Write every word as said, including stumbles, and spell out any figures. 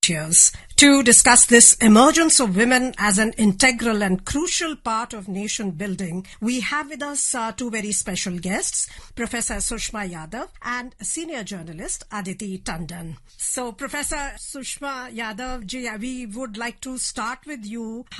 volunteers. To discuss this emergence of women as an integral and crucial part of nation building, we have with us uh, two very special guests, Professor Sushma Yadav and senior journalist Aditi Tandon. So, Professor Sushma Yadav ji, we would like to start with you.